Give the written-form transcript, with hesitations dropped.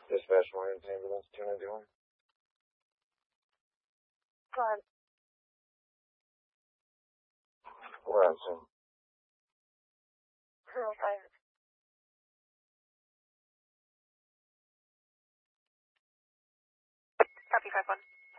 Dispatch Morgan's ambulance 291. Go ahead. We're on soon. 105. Copy 5-1.